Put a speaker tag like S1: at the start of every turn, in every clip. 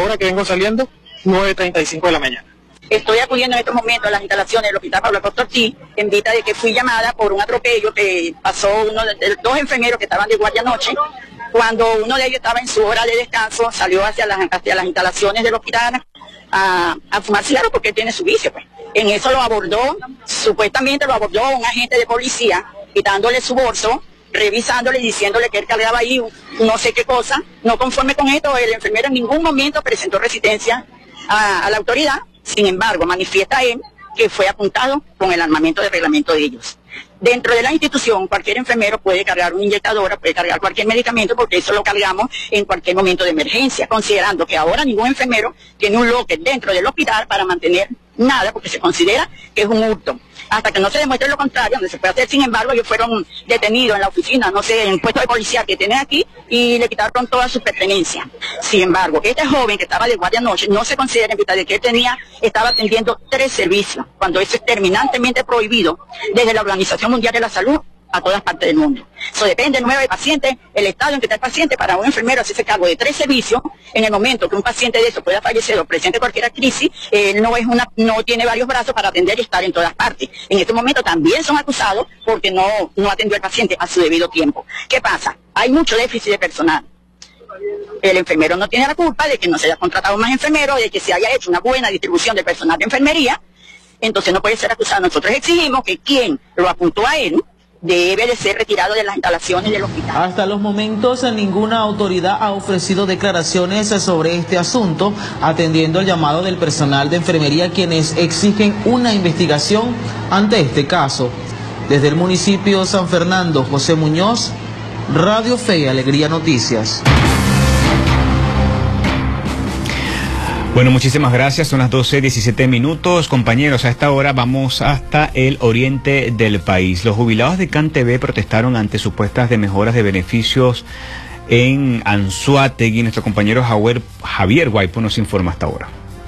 S1: hora que vengo saliendo, 9:35 de la mañana.
S2: Estoy acudiendo en estos momentos a las instalaciones del Hospital Pablo Acosta Ortiz en vista de que fui llamada por un atropello que pasó dos enfermeros que estaban de guardia anoche. Cuando uno de ellos estaba en su hora de descanso, salió hacia las instalaciones del hospital a fumar cigarro porque él tiene su vicio, pues. En eso lo abordó, supuestamente lo abordó un agente de policía, quitándole su bolso, revisándole y diciéndole que él cargaba ahí no sé qué cosa. No conforme con esto, el enfermero en ningún momento presentó resistencia a la autoridad. Sin embargo, manifiesta él que fue apuntado con el armamento de reglamento de ellos. Dentro de la institución, cualquier enfermero puede cargar una inyectadora, puede cargar cualquier medicamento, porque eso lo cargamos en cualquier momento de emergencia, considerando que ahora ningún enfermero tiene un locker dentro del hospital para mantener nada, porque se considera que es un hurto. Hasta que no se demuestre lo contrario, donde se puede hacer. Sin embargo, ellos fueron detenidos en la oficina, no sé, en el puesto de policía que tienen aquí, y le quitaron todas sus pertenencias. Sin embargo, este joven que estaba de guardia anoche no se considera en vista de que él estaba atendiendo 3 servicios, cuando eso es terminantemente prohibido desde la Organización Mundial de la Salud a todas partes del mundo. Eso depende del número de pacientes, el estado en que está el paciente. Para un enfermero hacerse cargo de 3 servicios, en el momento que un paciente de eso pueda fallecer o presente cualquier crisis, no tiene varios brazos para atender y estar en todas partes. En este momento también son acusados porque no atendió al paciente a su debido tiempo. ¿Qué pasa? Hay mucho déficit de personal. El enfermero no tiene la culpa de que no se haya contratado más enfermeros, de que se haya hecho una buena distribución de personal de enfermería, entonces no puede ser acusado. Nosotros exigimos que quien lo apuntó a él debe de ser retirado de las instalaciones del hospital.
S3: Hasta los momentos ninguna autoridad ha ofrecido declaraciones sobre este asunto, atendiendo el llamado del personal de enfermería, quienes exigen una investigación ante este caso. Desde el municipio San Fernando, José Muñoz, Radio Fe y Alegría Noticias.
S4: Bueno, muchísimas gracias. Son las 12:17 minutos. Compañeros, a esta hora vamos hasta el oriente del país. Los jubilados de CanTV protestaron ante supuestas mejoras de beneficios en Anzoátegui. Nuestro compañero Javier Guaipo nos informa hasta ahora.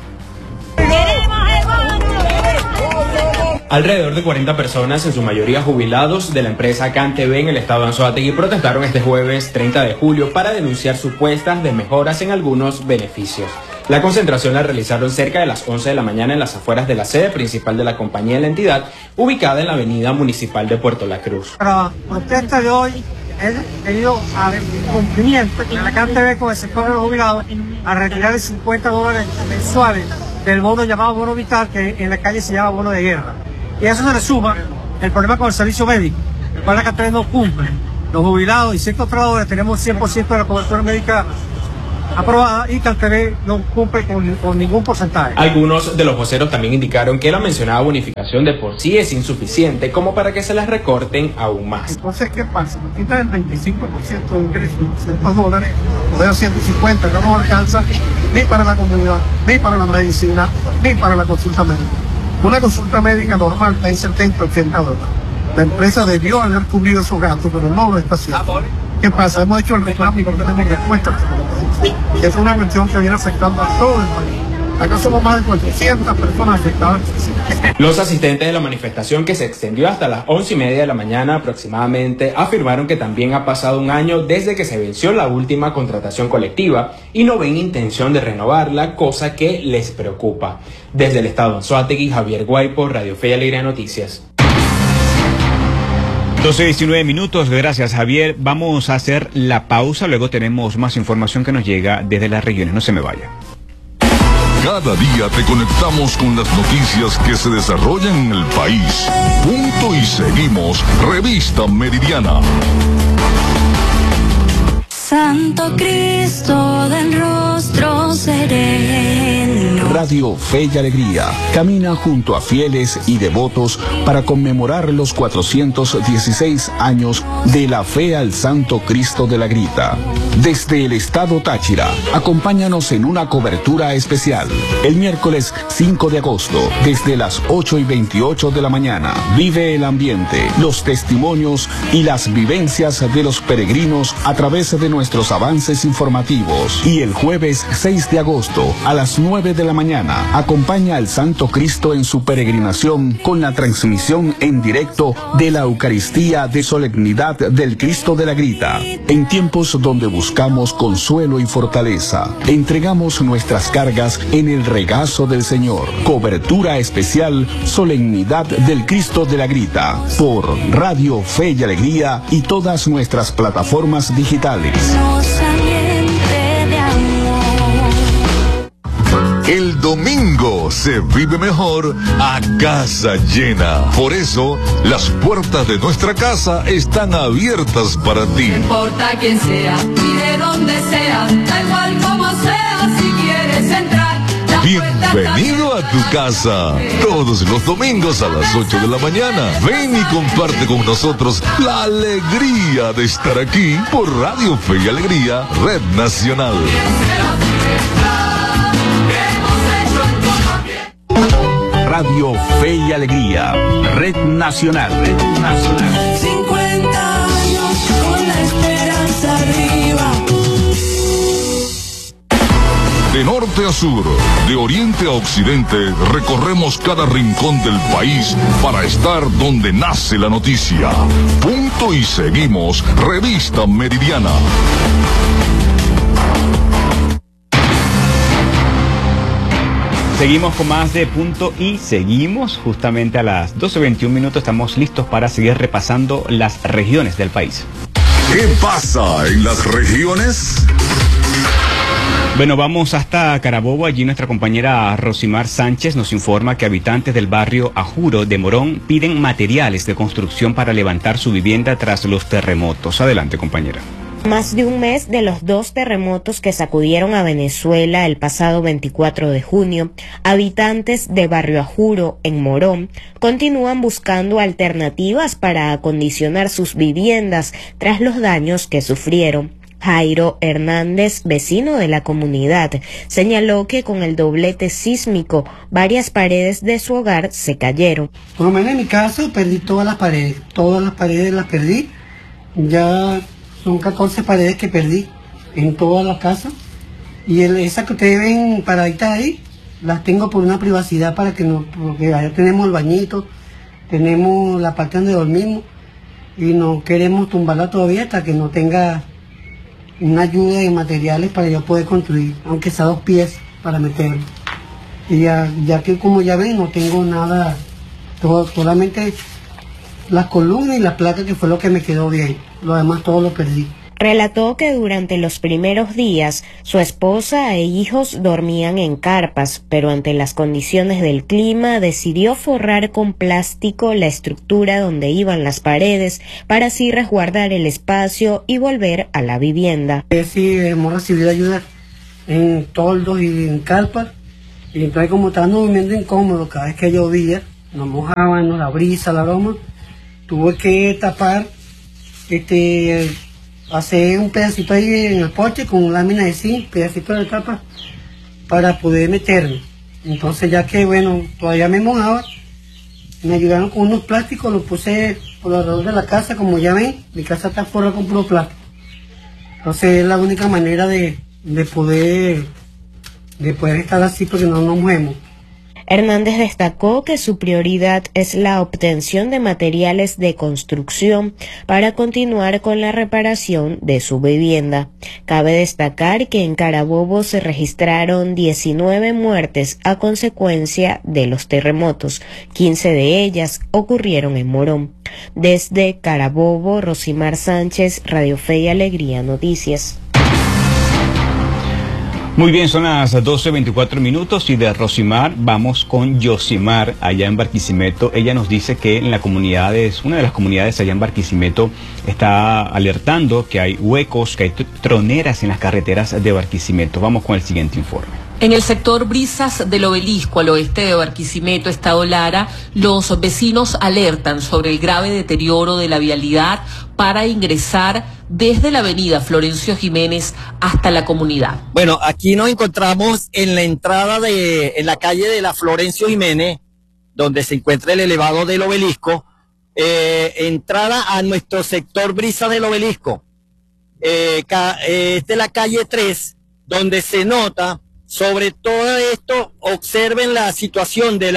S5: Alrededor de 40 personas, en su mayoría jubilados de la empresa CanTV en el estado de Anzoátegui, protestaron este jueves 30 de julio para denunciar supuestas mejoras en algunos beneficios. La concentración la realizaron cerca de las 11 de la mañana en las afueras de la sede principal de la compañía de la entidad, ubicada en la avenida municipal de Puerto La Cruz.
S6: La protesta de hoy es debido al cumplimiento de la CanTV con el sector de los jubilados a retirar el $50 mensuales del bono llamado bono vital, que en la calle se llama bono de guerra. Y a eso se le suma el problema con el servicio médico, el cual la CanTV no cumple. Los jubilados y ciertos trabajadores tenemos 100% de la cobertura médica aprobada y CanTV no cumple con ningún porcentaje.
S5: Algunos de los voceros también indicaron que la mencionada bonificación de por sí es insuficiente como para que se las recorten aún más.
S6: Entonces, ¿qué pasa? Nos quitan el 25% de ingresos, $200, o 150, no nos alcanza ni para la comunidad, ni para la medicina, ni para la consulta médica. Una consulta médica normal está en $70-80. La empresa debió haber cubrido esos gastos, pero no lo está haciendo. ¿Qué pasa? Hemos hecho el reclamo y no tenemos respuesta. Es una cuestión que viene afectando a todo el país. Acá somos más de 400 personas afectadas.
S5: Los asistentes de la manifestación, que se extendió hasta las 11:30 de la mañana aproximadamente, afirmaron que también ha pasado un año desde que se venció la última contratación colectiva y no ven intención de renovarla, cosa que les preocupa. Desde el estado de Anzoátegui, Javier Guaipo, Radio Fe y Alegría Noticias.
S4: 12:19 minutos, gracias Javier. Vamos a hacer la pausa, luego tenemos más información que nos llega desde las regiones, no se me vaya.
S7: Cada día te conectamos con las noticias que se desarrollan en el país. Punto y seguimos, Revista Meridiana.
S8: Santo Cristo del rostro sereno.
S9: Radio Fe y Alegría camina junto a fieles y devotos para conmemorar los 416 años de la fe al Santo Cristo de la Grita. Desde el estado Táchira, acompáñanos en una cobertura especial. El miércoles 5 de agosto, desde las 8:28 de la mañana, vive el ambiente, los testimonios y las vivencias de los peregrinos a través de nuestros avances informativos. Y el jueves 6 de agosto, a las 9 de la mañana, acompaña al Santo Cristo en su peregrinación con la transmisión en directo de la Eucaristía de Solemnidad del Cristo de la Grita. En tiempos donde buscamos buscamos consuelo y fortaleza. Entregamos nuestras cargas en el regazo del Señor. Cobertura especial, Solemnidad del Cristo de la Grita, por Radio Fe y Alegría y todas nuestras plataformas digitales.
S7: El domingo se vive mejor a casa llena. Por eso, las puertas de nuestra casa están abiertas para ti.
S10: No importa quién sea, y de donde sea, da igual como sea, si quieres entrar.
S7: Bienvenido a tu casa. Todos los domingos a las 8 de la mañana. Ven y comparte con nosotros la alegría de estar aquí por Radio Fe y Alegría, Red Nacional.
S9: Radio Fe y Alegría, Red Nacional. Red Nacional.
S10: 50 años con la esperanza arriba.
S7: De norte a sur, de oriente a occidente, recorremos cada rincón del país para estar donde nace la noticia. Punto y seguimos, Revista Meridiana.
S4: Seguimos con más de Punto y seguimos justamente a las 12:21 minutos. Estamos listos para seguir repasando las regiones del país.
S7: ¿Qué pasa en las regiones?
S4: Bueno, vamos hasta Carabobo. Allí nuestra compañera Rosimar Sánchez nos informa que habitantes del barrio Ajuro de Morón piden materiales de construcción para levantar su vivienda tras los terremotos. Adelante, compañera.
S11: Más de un mes de los 2 terremotos que sacudieron a Venezuela el pasado 24 de junio, habitantes de Barrio Ajuro, en Morón, continúan buscando alternativas para acondicionar sus viviendas tras los daños que sufrieron. Jairo Hernández, vecino de la comunidad, señaló que con el doblete sísmico, varias paredes de su hogar se cayeron.
S6: Por lo menos en mi caso perdí todas las paredes las perdí. Ya son 14 paredes que perdí en toda la casa. Y esas que ustedes ven paraditas ahí, las tengo por una privacidad para que no, porque allá tenemos el bañito, tenemos la parte donde dormimos y no queremos tumbarla todavía hasta que no tenga una ayuda de materiales para yo poder construir, aunque sea 2 pies para meterlo. Y ya que como ya ven no tengo nada, solamente las columnas y las placas, que fue lo que me quedó bien, lo demás todo lo perdí.
S11: Relató que durante los primeros días su esposa e hijos dormían en carpas, pero ante las condiciones del clima decidió forrar con plástico la estructura donde iban las paredes para así resguardar el espacio y volver a la vivienda.
S6: Sí, hemos recibido ayuda en toldos y en carpas, y entonces como estábamos durmiendo incómodo cada vez que llovía, nos mojaban, la brisa, la aroma, tuve que tapar, hacer un pedacito ahí en el porche con lámina de zinc, pedacito de tapa, para poder meterme. Entonces ya que bueno, todavía me mojaba, me ayudaron con unos plásticos, los puse por alrededor de la casa. Como ya ven, mi casa está forrada con puro plástico. Entonces es la única manera de poder estar así, porque no nos movemos.
S11: Hernández destacó que su prioridad es la obtención de materiales de construcción para continuar con la reparación de su vivienda. Cabe destacar que en Carabobo se registraron 19 muertes a consecuencia de los terremotos. 15 de ellas ocurrieron en Morón. Desde Carabobo, Rosimar Sánchez, Radio Fe y Alegría Noticias.
S4: Muy bien, son las 12:24 minutos y de Rosimar vamos con Yosimar allá en Barquisimeto. Ella nos dice que en una de las comunidades allá en Barquisimeto está alertando que hay huecos, que hay troneras en las carreteras de Barquisimeto. Vamos con el siguiente informe.
S12: En el sector Brisas del Obelisco, al oeste de Barquisimeto, Estado Lara, los vecinos alertan sobre el grave deterioro de la vialidad para ingresar desde la avenida Florencio Jiménez hasta la comunidad.
S13: Bueno, aquí nos encontramos en la entrada en la calle de la Florencio Jiménez, donde se encuentra el elevado del Obelisco, entrada a nuestro sector Brisas del Obelisco. Esta es la calle 3, donde se nota. Sobre todo esto, observen la situación del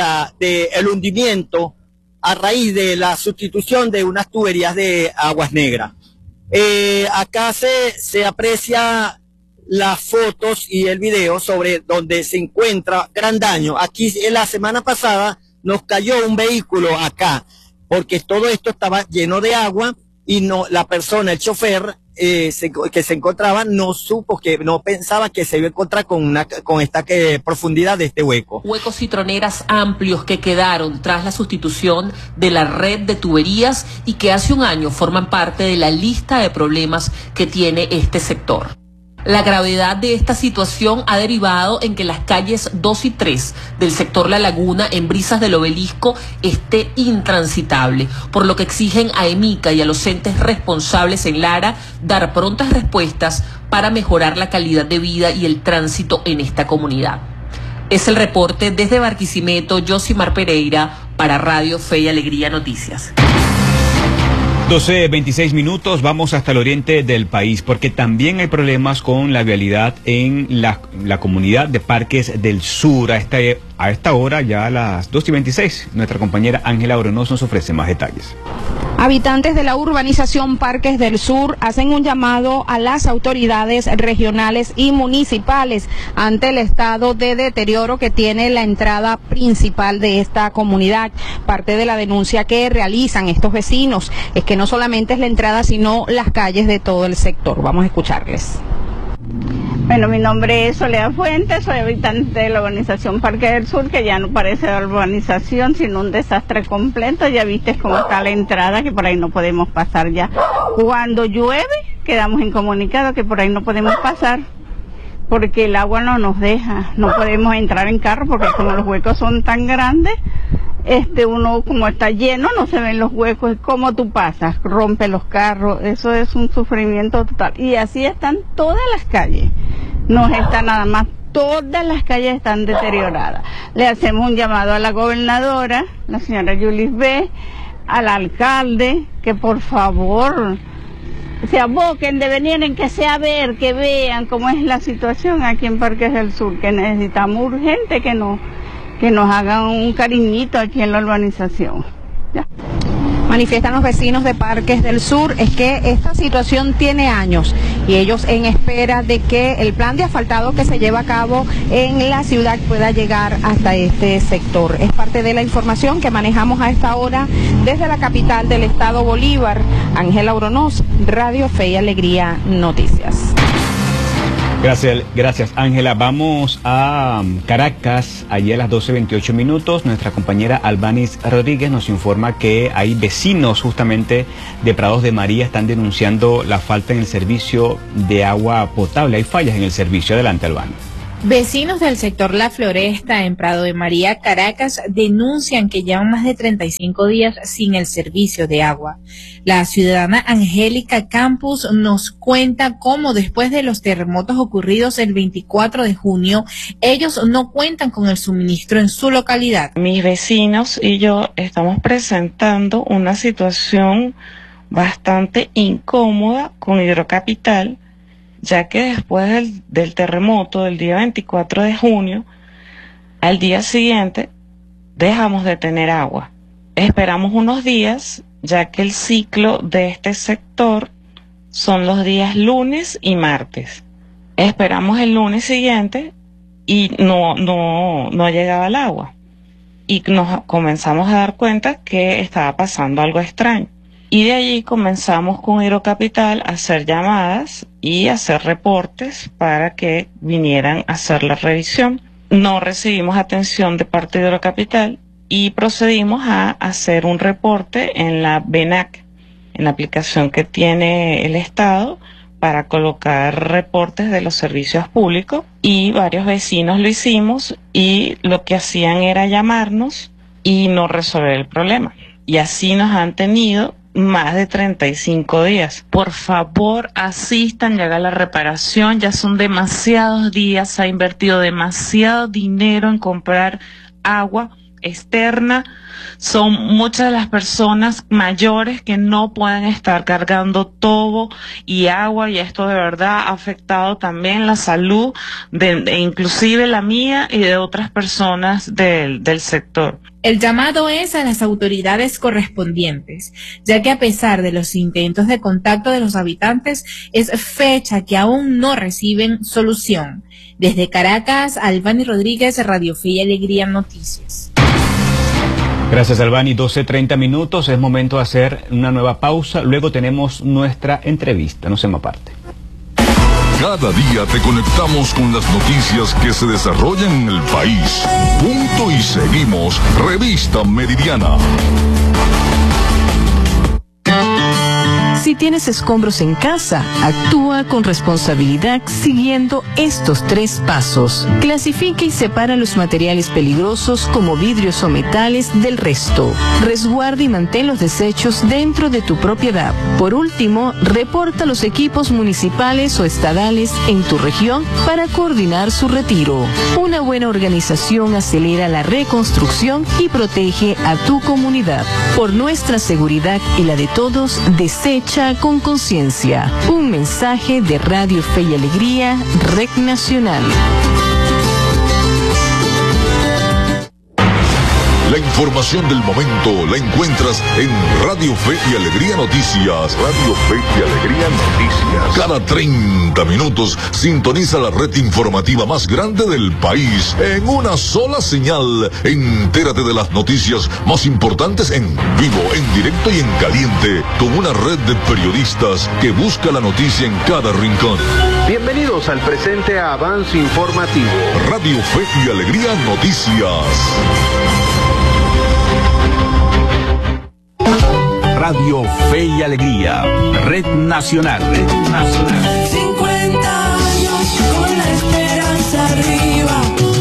S13: hundimiento a raíz de la sustitución de unas tuberías de aguas negras. Acá se aprecia las fotos y el video sobre donde se encuentra gran daño. Aquí la semana pasada nos cayó un vehículo acá, porque todo esto estaba lleno de agua y la persona, el chofer que se encontraba, no pensaba que se iba a encontrar con esta profundidad de este hueco.
S12: Huecos y troneras amplios que quedaron tras la sustitución de la red de tuberías y que hace un año forman parte de la lista de problemas que tiene este sector. La gravedad de esta situación ha derivado en que las calles 2 y 3 del sector La Laguna en Brisas del Obelisco esté intransitable, por lo que exigen a EMICA y a los entes responsables en Lara dar prontas respuestas para mejorar la calidad de vida y el tránsito en esta comunidad. Es el reporte desde Barquisimeto, Josimar Pereira, para Radio Fe y Alegría Noticias.
S4: 12:26 minutos, vamos hasta el oriente del país, porque también hay problemas con la vialidad en la comunidad de Parques del Sur. A esta hora, ya a las 2:26, nuestra compañera Ángela Oronoz nos ofrece más detalles.
S14: Habitantes de la urbanización Parques del Sur hacen un llamado a las autoridades regionales y municipales ante el estado de deterioro que tiene la entrada principal de esta comunidad. Parte de la denuncia que realizan estos vecinos es que no solamente es la entrada, sino las calles de todo el sector. Vamos a escucharles.
S15: Bueno, mi nombre es Soledad Fuentes, soy habitante de la urbanización Parque del Sur, que ya no parece la urbanización, sino un desastre completo. Ya viste cómo está la entrada, que por ahí no podemos pasar ya. Cuando llueve, quedamos incomunicados que por ahí no podemos pasar, porque el agua no nos deja, no podemos entrar en carro, porque como los huecos son tan grandes, uno como está lleno, no se ven los huecos, ¿cómo tú pasas? Rompe los carros, eso es un sufrimiento total. Y así están todas las calles, no está nada más, todas las calles están deterioradas. Le hacemos un llamado a la gobernadora, la señora Yulis B., al alcalde, que por favor se aboquen de venir en que sea ver, que vean cómo es la situación aquí en Parques del Sur, que necesitamos urgente que nos hagan un cariñito aquí en la urbanización. Ya.
S14: Manifiestan los vecinos de Parques del Sur es que esta situación tiene años y ellos en espera de que el plan de asfaltado que se lleva a cabo en la ciudad pueda llegar hasta este sector. Es parte de la información que manejamos a esta hora desde la capital del estado Bolívar. Ángela Oronoz, Radio Fe y Alegría Noticias.
S4: Gracias Ángela. Vamos a Caracas, allí a las 12:28 minutos. Nuestra compañera Albanis Rodríguez nos informa que hay vecinos justamente de Prados de María, están denunciando la falta en el servicio de agua potable. Hay fallas en el servicio. Adelante, Albanis.
S16: Vecinos del sector La Floresta en Prado de María, Caracas, denuncian que llevan más de 35 días sin el servicio de agua. La ciudadana Angélica Campos nos cuenta cómo después de los terremotos ocurridos el 24 de junio, ellos no cuentan con el suministro en su localidad.
S17: Mis vecinos y yo estamos presentando una situación bastante incómoda con Hidrocapital, ya que después del terremoto del día 24 de junio, al día siguiente dejamos de tener agua. Esperamos unos días, ya que el ciclo de este sector son los días lunes y martes. Esperamos el lunes siguiente y no llegaba el agua. Y nos comenzamos a dar cuenta que estaba pasando algo extraño. Y de allí comenzamos con Hidrocapital a hacer llamadas y hacer reportes para que vinieran a hacer la revisión. No recibimos atención de parte de Hidrocapital y procedimos a hacer un reporte en la BENAC, en la aplicación que tiene el Estado para colocar reportes de los servicios públicos, y varios vecinos lo hicimos y lo que hacían era llamarnos y no resolver el problema. Y así nos han tenido más de 35 días. Por favor, asistan y hagan la reparación. Ya son demasiados días, se ha invertido demasiado dinero en comprar agua externa son muchas de las personas mayores que no pueden estar cargando todo y agua, y esto de verdad ha afectado también la salud de inclusive la mía y de otras personas del sector.
S16: El llamado es a las autoridades correspondientes, ya que a pesar de los intentos de contacto de los habitantes, es fecha que aún no reciben solución. Desde Caracas, Albany Rodríguez, Radio Fe y Alegría Noticias.
S4: Gracias, Albany. 12:30 minutos. Es momento de hacer una nueva pausa. Luego tenemos nuestra entrevista. No se me aparte.
S7: Cada día te conectamos con las noticias que se desarrollan en el país. Punto y seguimos. Revista Meridiana.
S18: Si tienes escombros en casa, actúa con responsabilidad siguiendo estos 3 pasos. Clasifica y separa los materiales peligrosos como vidrios o metales del resto. Resguarda y mantén los desechos dentro de tu propiedad. Por último, reporta los equipos municipales o estadales en tu región para coordinar su retiro. Una buena organización acelera la reconstrucción y protege a tu comunidad. Por nuestra seguridad y la de todos, desecha con conciencia. Un mensaje de Radio Fe y Alegría, Red Nacional.
S7: La información del momento la encuentras en Radio Fe y Alegría Noticias. Radio Fe y Alegría Noticias. Cada 30 minutos sintoniza la red informativa más grande del país en una sola señal. Entérate de las noticias más importantes en vivo, en directo y en caliente, con una red de periodistas que busca la noticia en cada rincón.
S19: Bienvenidos al presente avance informativo.
S7: Radio Fe y Alegría Noticias.
S9: Radio Fe y Alegría, Red Nacional. Red Nacional.
S10: 50 años con la esperanza arriba.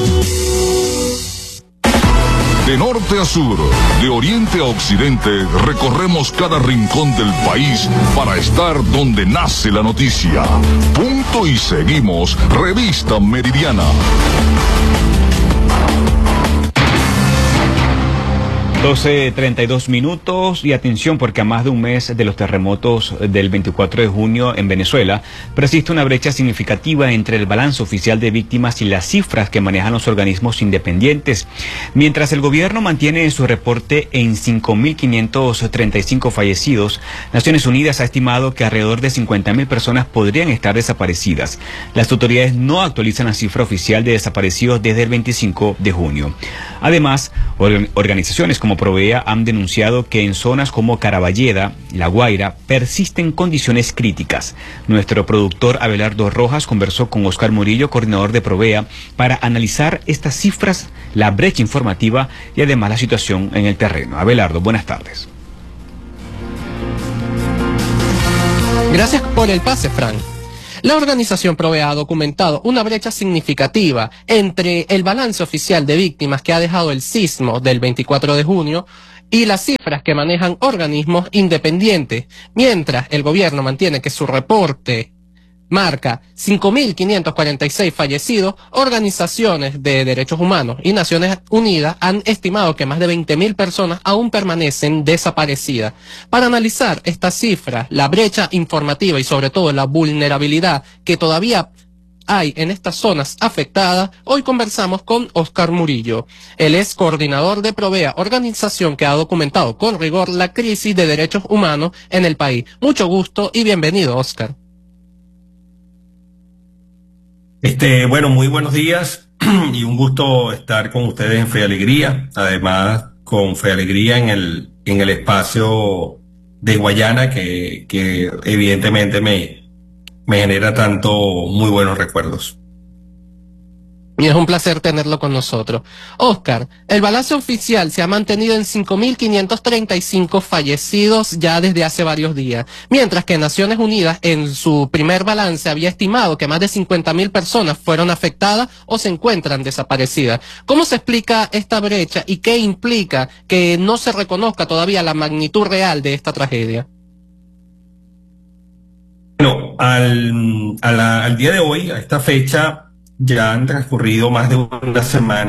S7: De norte a sur, de oriente a occidente, recorremos cada rincón del país para estar donde nace la noticia. Punto y seguimos. Revista Meridiana.
S4: 12:32 minutos y atención, porque a más de un mes de los terremotos del 24 de junio en Venezuela persiste una brecha significativa entre el balance oficial de víctimas y las cifras que manejan los organismos independientes. Mientras el gobierno mantiene en su reporte en 5.535 fallecidos, Naciones Unidas ha estimado que alrededor de 50.000 personas podrían estar desaparecidas. Las autoridades no actualizan la cifra oficial de desaparecidos desde el 25 de junio. Además, organizaciones como Provea han denunciado que en zonas como Caraballeda, La Guaira, persisten condiciones críticas. Nuestro productor Abelardo Rojas conversó con Oscar Murillo, coordinador de Provea, para analizar estas cifras, la brecha informativa y además la situación en el terreno. Abelardo, buenas tardes.
S20: Gracias por el pase, Frank. La organización Provea ha documentado una brecha significativa entre el balance oficial de víctimas que ha dejado el sismo del 24 de junio y las cifras que manejan organismos independientes, mientras el gobierno mantiene que su reporte marca 5.546 fallecidos. Organizaciones de derechos humanos y Naciones Unidas han estimado que más de 20.000 personas aún permanecen desaparecidas. Para analizar estas cifras, la brecha informativa y sobre todo la vulnerabilidad que todavía hay en estas zonas afectadas, hoy conversamos con Oscar Murillo. Él es coordinador de Provea, organización que ha documentado con rigor la crisis de derechos humanos en el país. Mucho gusto y bienvenido, Oscar.
S21: Bueno, muy buenos días y un gusto estar con ustedes en Fe y Alegría. Además, con Fe y Alegría en el espacio de Guayana que evidentemente me genera tanto muy buenos recuerdos.
S20: Y es un placer tenerlo con nosotros. Oscar, el balance oficial se ha mantenido en 5.535 fallecidos ya desde hace varios días, mientras que Naciones Unidas en su primer balance había estimado que más de 50.000 personas fueron afectadas o se encuentran desaparecidas. ¿Cómo se explica esta brecha y qué implica que no se reconozca todavía la magnitud real de esta tragedia?
S21: Bueno, al día de hoy, a esta fecha, ya han transcurrido más de una semana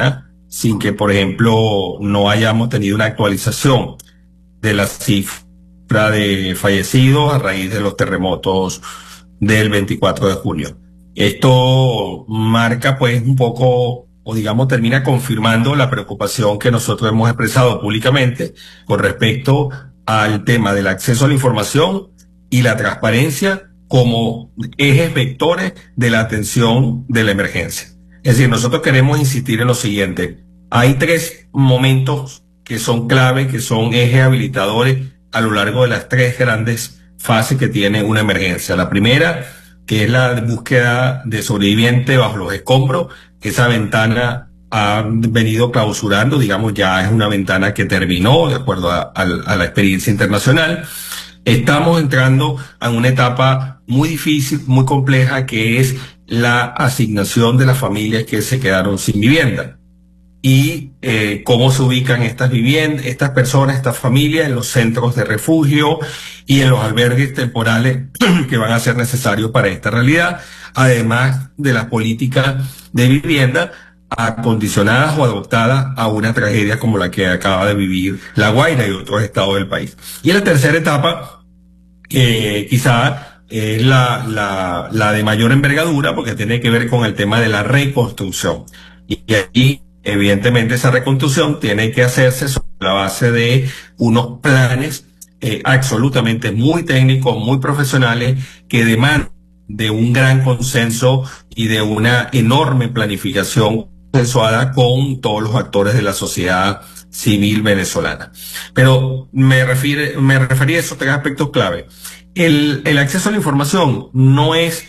S21: sin que, por ejemplo, no hayamos tenido una actualización de la cifra de fallecidos a raíz de los terremotos del 24 de junio. Esto marca pues un poco, o digamos termina confirmando la preocupación que nosotros hemos expresado públicamente con respecto al tema del acceso a la información y la transparencia como ejes vectores de la atención de la emergencia. Es decir, nosotros queremos insistir en lo siguiente. Hay 3 momentos que son clave, que son ejes habilitadores a lo largo de las 3 grandes fases que tiene una emergencia. La primera, que es la búsqueda de sobreviviente bajo los escombros. Esa ventana ha venido clausurando, digamos, ya es una ventana que terminó de acuerdo a la experiencia internacional. Estamos entrando a una etapa muy difícil, muy compleja, que es la asignación de las familias que se quedaron sin vivienda. Y cómo se ubican estas viviendas, estas personas, estas familias en los centros de refugio y en los albergues temporales que van a ser necesarios para esta realidad, además de las políticas de vivienda acondicionadas o adoptadas a una tragedia como la que acaba de vivir La Guaira y otros estados del país. Y en la tercera etapa, quizá es la de mayor envergadura, porque tiene que ver con el tema de la reconstrucción. Y aquí, evidentemente, esa reconstrucción tiene que hacerse sobre la base de unos planes absolutamente muy técnicos, muy profesionales, que demandan de un gran consenso y de una enorme planificación consensuada con todos los actores de la sociedad civil venezolana. Pero me refería a esos 3 aspectos clave. El acceso a la información no es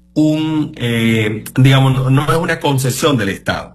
S21: digamos, no es una concesión del Estado.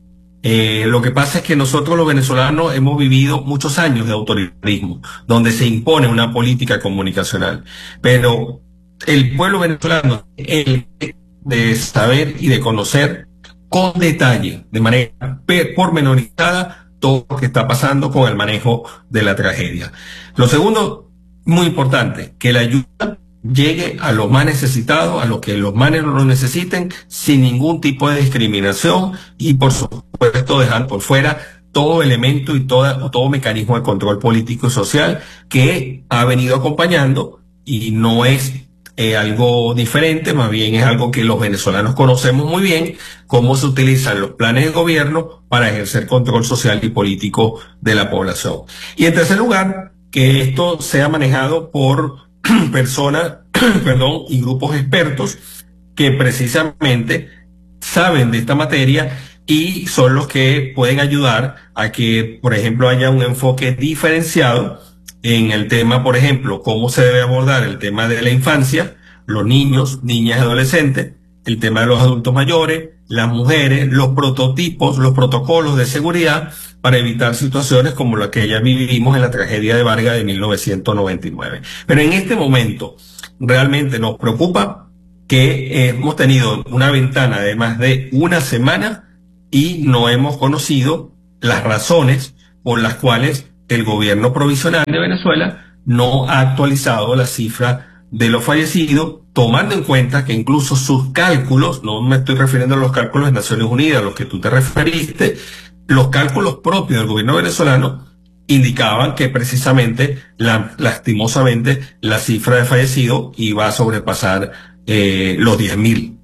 S21: Lo que pasa es que nosotros los venezolanos hemos vivido muchos años de autoritarismo, donde se impone una política comunicacional. Pero el pueblo venezolano es de saber y de conocer con detalle, de manera pormenorizada, todo lo que está pasando con el manejo de la tragedia. Lo segundo, muy importante, que la ayuda llegue a los más necesitados, a los que los más lo necesiten, sin ningún tipo de discriminación y, por supuesto, dejar por fuera todo elemento y todo mecanismo de control político y social que ha venido acompañando, y no es algo diferente, más bien es algo que los venezolanos conocemos muy bien, cómo se utilizan los planes de gobierno para ejercer control social y político de la población. Y en tercer lugar, que esto sea manejado por personas, y grupos expertos que precisamente saben de esta materia y son los que pueden ayudar a que, por ejemplo, haya un enfoque diferenciado en el tema, por ejemplo, cómo se debe abordar el tema de la infancia, los niños, niñas y adolescentes, el tema de los adultos mayores, las mujeres, los prototipos, los protocolos de seguridad para evitar situaciones como la que ya vivimos en la tragedia de Vargas de 1999. Pero en este momento realmente nos preocupa que hemos tenido una ventana de más de una semana y no hemos conocido las razones por las cuales el gobierno provisional de Venezuela no ha actualizado la cifra de los fallecidos, tomando en cuenta que incluso sus cálculos, no me estoy refiriendo a los cálculos de Naciones Unidas, a los que tú te referiste, los cálculos propios del gobierno venezolano indicaban que precisamente, lastimosamente, la cifra de fallecidos iba a sobrepasar los 10.000,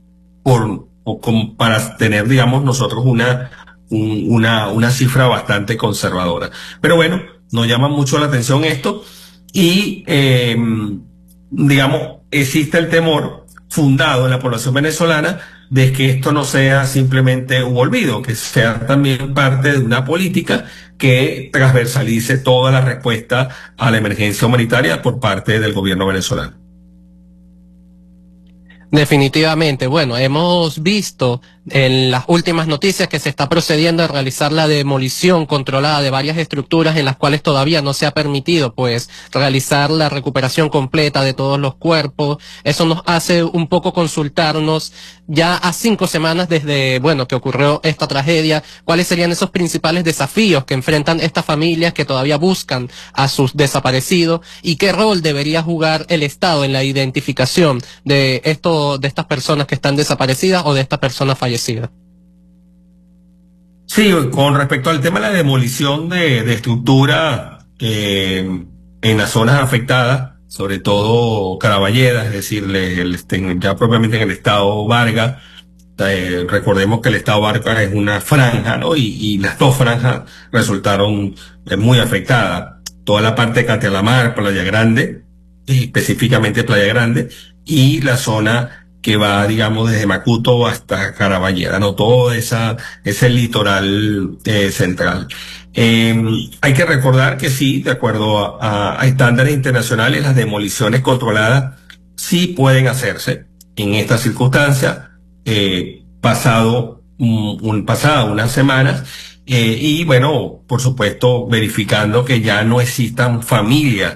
S21: para tener, digamos, nosotros una cifra bastante conservadora. Pero bueno, nos llama mucho la atención esto y, digamos, existe el temor fundado en la población venezolana de que esto no sea simplemente un olvido, que sea también parte de una política que transversalice toda la respuesta a la emergencia humanitaria por parte del gobierno venezolano.
S20: Definitivamente. Bueno, hemos visto en las últimas noticias que se está procediendo a realizar la demolición controlada de varias estructuras en las cuales todavía no se ha permitido pues realizar la recuperación completa de todos los cuerpos. Eso nos hace un poco consultarnos ya a 5 semanas desde, bueno, que ocurrió esta tragedia, cuáles serían esos principales desafíos que enfrentan estas familias que todavía buscan a sus desaparecidos y qué rol debería jugar el Estado en la identificación de estas personas que están desaparecidas o de estas personas fallecidas.
S21: Sí, con respecto al tema de la demolición de estructura en las zonas afectadas, sobre todo Caraballeda, es decir, ya propiamente en el estado Vargas, recordemos que el estado Vargas es una franja, ¿no? Y las dos franjas resultaron muy afectadas. Toda la parte de Catelamar, Playa Grande, específicamente Playa Grande, y la zona que va, digamos, desde Macuto hasta Caraballeda, ¿no? Todo ese litoral central. Hay que recordar que sí, de acuerdo a estándares internacionales, las demoliciones controladas sí pueden hacerse en estas circunstancias, pasadas unas semanas, y bueno, por supuesto, verificando que ya no existan familias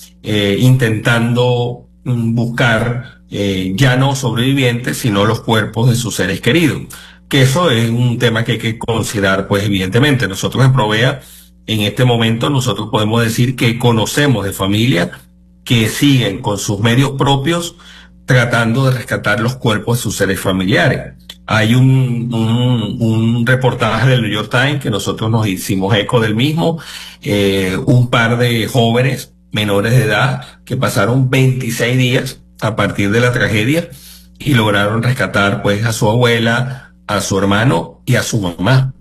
S21: intentando buscar ya no sobrevivientes, sino los cuerpos de sus seres queridos. Que eso es un tema que hay que considerar, pues evidentemente. Nosotros en Provea, en este momento, nosotros podemos decir que conocemos de familias que siguen con sus medios propios tratando de rescatar los cuerpos de sus seres familiares. Hay un reportaje del New York Times que nosotros nos hicimos eco del mismo, un par de jóvenes menores de edad que pasaron 26 días a partir de la tragedia y lograron rescatar pues a su abuela, a su hermano y a su mamá.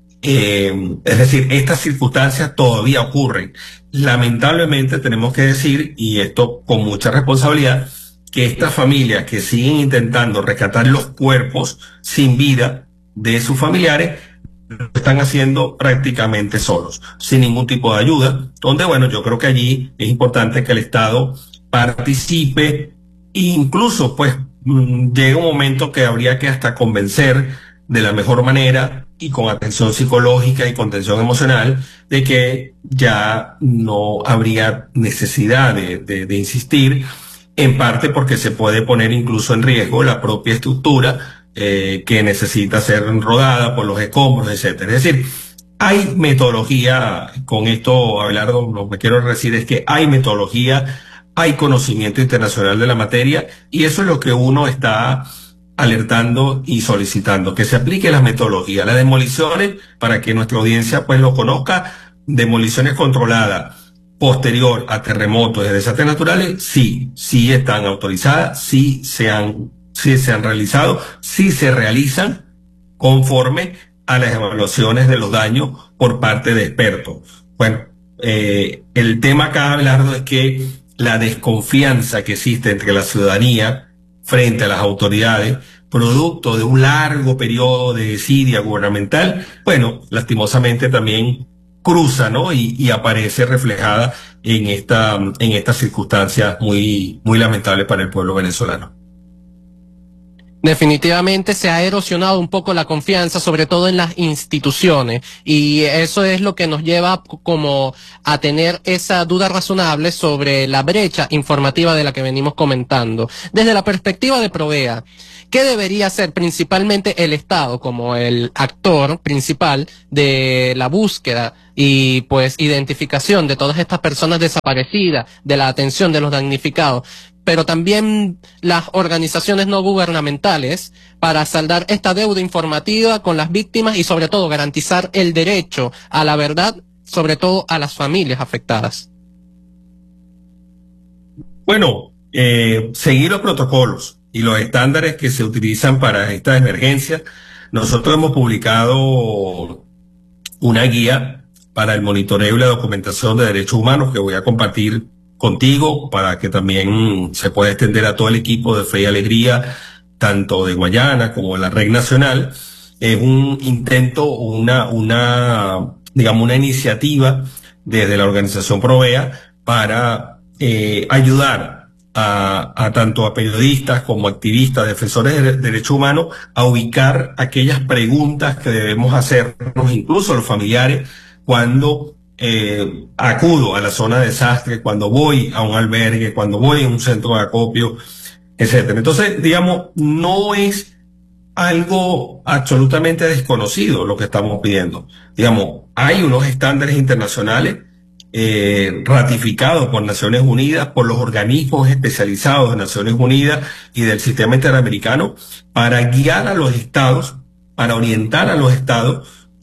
S21: Es decir, estas circunstancias todavía ocurren. Lamentablemente tenemos que decir, y esto con mucha responsabilidad, que estas familias que siguen intentando rescatar los cuerpos sin vida de sus familiares lo están haciendo prácticamente solos, sin ningún tipo de ayuda, donde bueno, yo creo que allí es importante que el Estado participe e incluso pues llega un momento que habría que hasta convencer de la mejor manera y con atención psicológica y contención emocional de que ya no habría necesidad de insistir, en parte porque se puede poner incluso en riesgo la propia estructura que necesita ser rodada por los escombros, etcétera. Es decir, hay metodología, con esto, Abelardo, lo que quiero decir es que hay metodología, hay conocimiento internacional de la materia, y eso es lo que uno está alertando y solicitando, que se aplique la metodología. Las demoliciones, para que nuestra audiencia pues lo conozca, demoliciones controladas posterior a terremotos y desastres naturales, sí están autorizadas, sí se han realizado, sí se realizan conforme a las evaluaciones de los daños por parte de expertos. Bueno, el tema acá, Abelardo, es que la desconfianza que existe entre la ciudadanía frente a las autoridades, producto de un largo periodo de desidia gubernamental, bueno, lastimosamente también cruza, ¿no? Y aparece reflejada en estas circunstancias muy lamentables para el pueblo venezolano.
S20: Definitivamente se ha erosionado un poco la confianza, sobre todo en las instituciones, y eso es lo que nos lleva como a tener esa duda razonable sobre la brecha informativa de la que venimos comentando. Desde la perspectiva de Provea, ¿qué debería hacer principalmente el Estado como el actor principal de la búsqueda y pues identificación de todas estas personas desaparecidas, de la atención de los damnificados, pero también las organizaciones no gubernamentales, para saldar esta deuda informativa con las víctimas y sobre todo garantizar el derecho a la verdad, sobre todo a las familias afectadas?
S21: Bueno, seguir los protocolos y los estándares que se utilizan para estas emergencias. Nosotros hemos publicado una guía para el monitoreo y la documentación de derechos humanos que voy a compartir contigo para que también se pueda extender a todo el equipo de Fe y Alegría, tanto de Guayana como de la Red Nacional. Es un intento, digamos, una iniciativa desde la organización Provea para ayudar a tanto a periodistas como activistas, defensores de derechos humanos, a ubicar aquellas preguntas que debemos hacernos, incluso los familiares, cuando acudo a la zona de desastre, cuando voy a un albergue, cuando voy a un centro de acopio, etcétera. Entonces, digamos, no es algo absolutamente desconocido lo que estamos pidiendo. Digamos, hay unos estándares internacionales ratificados por Naciones Unidas, por los organismos especializados de Naciones Unidas y del sistema interamericano, para guiar a los estados, para orientar a los estados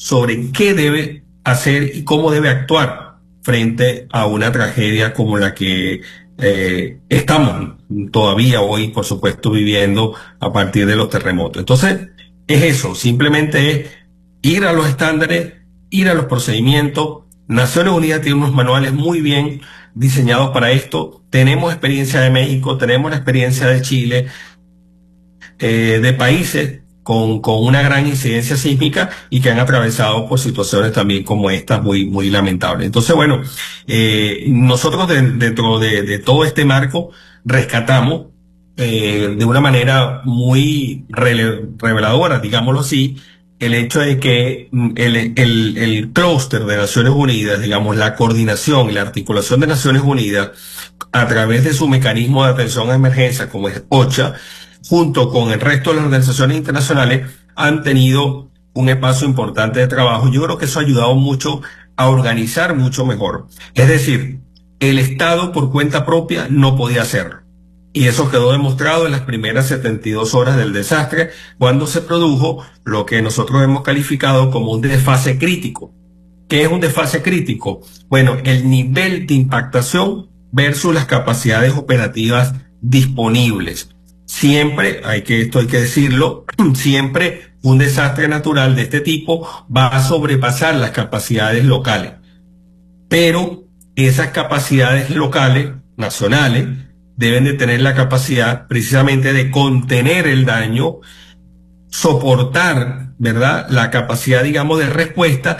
S21: sobre qué debe hacer y cómo debe actuar frente a una tragedia como la que estamos todavía hoy, por supuesto, viviendo a partir de los terremotos. Entonces, es eso, simplemente es ir a los estándares, ir a los procedimientos. Naciones Unidas tiene unos manuales muy bien diseñados para esto. Tenemos experiencia de México, tenemos la experiencia de Chile, de países con una gran incidencia sísmica y que han atravesado por situaciones también como estas muy lamentables. Entonces, bueno, nosotros dentro de todo este marco rescatamos de una manera muy reveladora, digámoslo así, el hecho de que el clúster de Naciones Unidas, digamos, la coordinación y la articulación de Naciones Unidas a través de su mecanismo de atención a emergencia como es OCHA, junto con el resto de las organizaciones internacionales, han tenido un espacio importante de trabajo. Yo creo que eso ha ayudado mucho a organizar mucho mejor. Es decir, el Estado por cuenta propia no podía hacerlo. Y eso quedó demostrado en las primeras 72 horas del desastre, cuando se produjo lo que nosotros hemos calificado como un desfase crítico. ¿Qué es un desfase crítico? Bueno, el nivel de impactación versus las capacidades operativas disponibles. Siempre, esto hay que decirlo, siempre un desastre natural de este tipo va a sobrepasar las capacidades locales. Pero esas capacidades locales, nacionales, deben de tener la capacidad precisamente de contener el daño, soportar, ¿verdad?, la capacidad, digamos, de respuesta,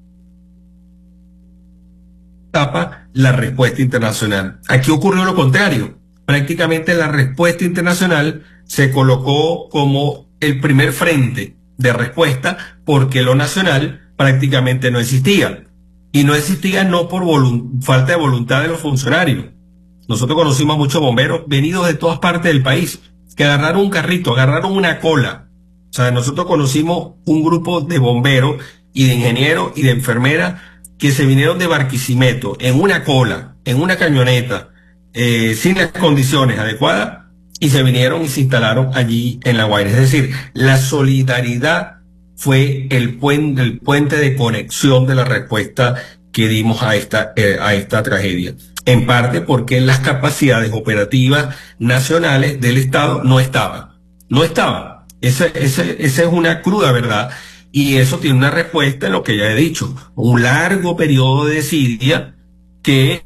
S21: la respuesta internacional. Aquí ocurrió lo contrario. Prácticamente la respuesta internacional se colocó como el primer frente de respuesta porque lo nacional prácticamente no existía. Y no existía no por falta de voluntad de los funcionarios. Nosotros conocimos a muchos bomberos venidos de todas partes del país que agarraron un carrito, agarraron una cola. O sea, nosotros conocimos un grupo de bomberos y de ingenieros y de enfermeras que se vinieron de Barquisimeto en una cola, en una camioneta, sin las condiciones adecuadas, y se vinieron y se instalaron allí en La Guaira. Es decir, la solidaridad fue el puente de conexión de la respuesta que dimos a esta tragedia. En parte porque las capacidades operativas nacionales del Estado no estaban. Esa es una cruda verdad. Y eso tiene una respuesta en lo que ya he dicho. Un largo periodo de desidia que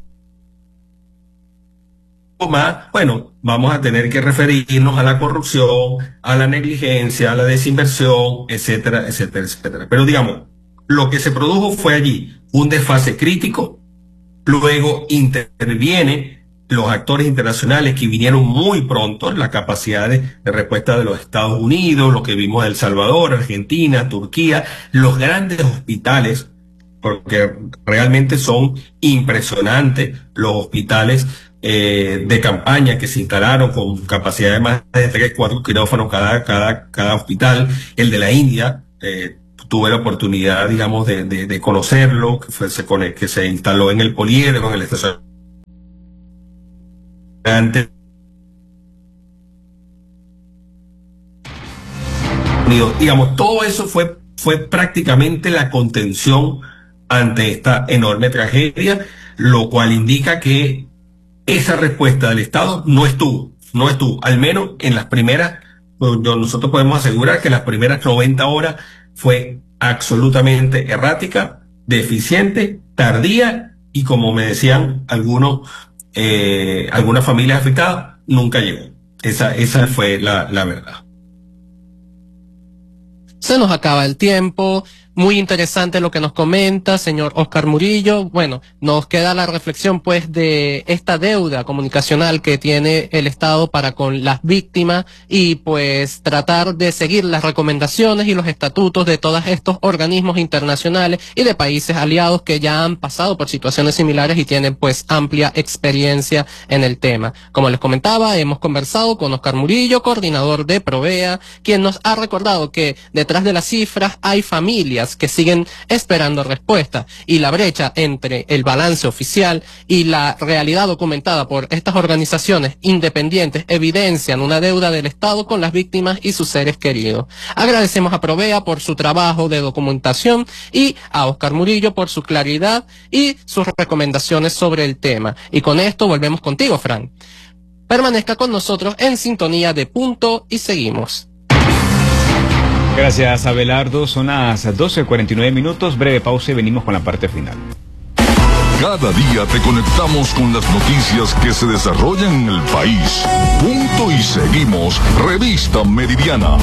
S21: más, bueno, vamos a tener que referirnos a la corrupción, a la negligencia, a la desinversión, etcétera, etcétera, etcétera. Pero digamos, lo que se produjo fue allí un desfase crítico, luego intervienen los actores internacionales que vinieron muy pronto, la capacidad de respuesta de los Estados Unidos, lo que vimos de El Salvador, Argentina, Turquía, los grandes hospitales, porque realmente son impresionantes los hospitales de campaña que se instalaron con capacidad de más de 3-4 quirófanos cada hospital. El de la India, tuve la oportunidad, digamos, de conocerlo, que se instaló en el Poliedro, en el estación. Digamos, todo eso fue prácticamente la contención ante esta enorme tragedia, lo cual indica que esa respuesta del Estado no estuvo, al menos en las primeras, nosotros podemos asegurar que las primeras 90 horas fue absolutamente errática, deficiente, tardía, y como me decían algunas familias afectadas, nunca llegó. Esa fue la verdad.
S20: Se nos acaba el tiempo. Muy interesante lo que nos comenta, señor Oscar Murillo. Bueno, nos queda la reflexión pues de esta deuda comunicacional que tiene el Estado para con las víctimas y pues tratar de seguir las recomendaciones y los estatutos de todos estos organismos internacionales y de países aliados que ya han pasado por situaciones similares y tienen pues amplia experiencia en el tema. Como les comentaba, hemos conversado con Oscar Murillo, coordinador de Provea, quien nos ha recordado que detrás de las cifras hay familias familias que siguen esperando respuesta, y la brecha entre el balance oficial y la realidad documentada por estas organizaciones independientes evidencian una deuda del Estado con las víctimas y sus seres queridos. Agradecemos a Provea por su trabajo de documentación y a Oscar Murillo por su claridad y sus recomendaciones sobre el tema. Y con esto volvemos contigo, Fran. Permanezca con nosotros en sintonía de Punto y Seguimos.
S4: Gracias, Abelardo. Son las 12:49 minutos. Breve pausa y venimos con la parte final.
S7: Cada día te conectamos con las noticias que se desarrollan en el país. Punto y Seguimos, Revista Meridiana.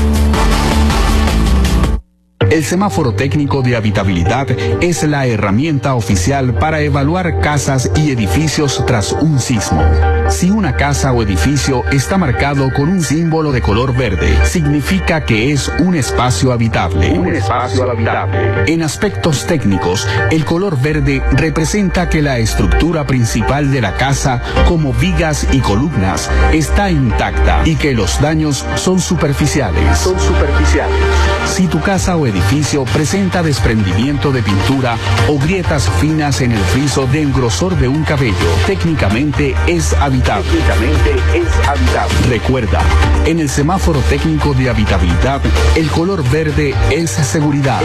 S9: El semáforo técnico de habitabilidad es la herramienta oficial para evaluar casas y edificios tras un sismo. Si una casa o edificio está marcado con un símbolo de color verde, significa que es un espacio habitable. En aspectos técnicos, el color verde representa que la estructura principal de la casa, como vigas y columnas, está intacta y que los daños son superficiales. Si tu casa o edificio presenta desprendimiento de pintura o grietas finas en el friso del grosor de un cabello, técnicamente es habitable. Recuerda, en el semáforo técnico de habitabilidad, el color verde es seguridad.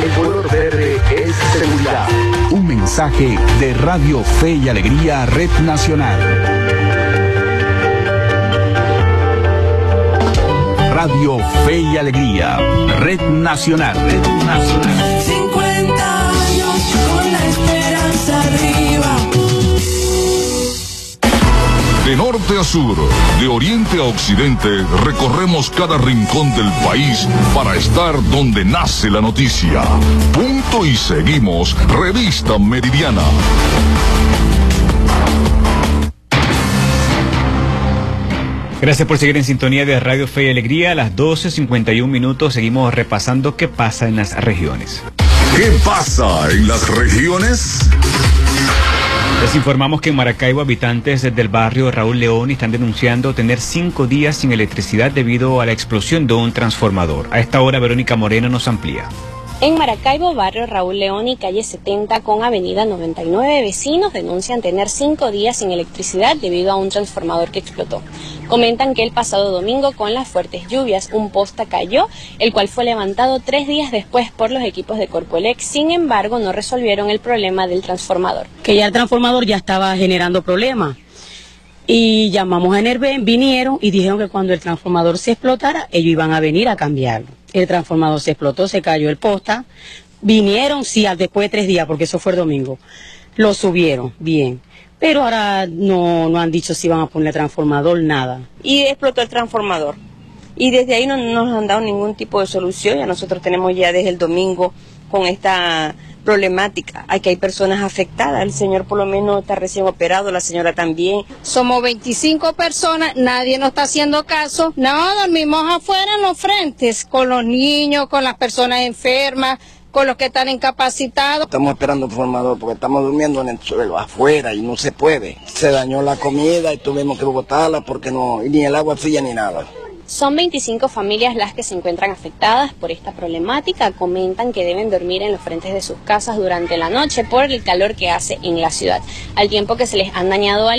S9: Un mensaje de Radio Fe y Alegría, Red Nacional. Radio Fe y Alegría, Red Nacional.
S10: 50 años con la esperanza arriba.
S7: De norte a sur, de oriente a occidente, recorremos cada rincón del país para estar donde nace la noticia. Punto y Seguimos, Revista Meridiana.
S4: Gracias por seguir en sintonía de Radio Fe y Alegría. A las 12:51 minutos seguimos repasando qué pasa en las regiones.
S7: ¿Qué pasa en las regiones?
S4: Les informamos que en Maracaibo habitantes del barrio Raúl León están denunciando tener 5 días sin electricidad debido a la explosión de un transformador. A esta hora Verónica Moreno nos amplía.
S1: En Maracaibo, barrio Raúl León y calle 70 con avenida 99, vecinos denuncian tener 5 días sin electricidad debido a un transformador que explotó. Comentan que el pasado domingo, con las fuertes lluvias, un poste cayó, el cual fue levantado 3 días después por los equipos de Corpoelec. Sin embargo, no resolvieron el problema del transformador.
S22: Que ya el transformador ya estaba generando problemas. Y llamamos a Enerven, vinieron y dijeron que cuando el transformador se explotara, ellos iban a venir a cambiarlo. El transformador se explotó, se cayó el posta. Vinieron, sí, después de 3 días, porque eso fue el domingo. Lo subieron, bien. Pero ahora no han dicho si van a poner transformador, nada.
S1: Y explotó el transformador. Y desde ahí no nos han dado ningún tipo de solución. Ya nosotros tenemos ya desde el domingo con esta problemática. Aquí hay personas afectadas. El señor por lo menos está recién operado, la señora también.
S23: Somos 25 personas, nadie nos está haciendo caso. No, dormimos afuera en los frentes, con los niños, con las personas enfermas, con los que están incapacitados.
S24: Estamos esperando el transformador porque estamos durmiendo en el suelo, afuera, y no se puede. Se dañó la comida y tuvimos que botarla porque no, ni el agua fría ni nada.
S1: Son 25 familias las que se encuentran afectadas por esta problemática. Comentan que deben dormir en los frentes de sus casas durante la noche por el calor que hace en la ciudad, al tiempo que se les han dañado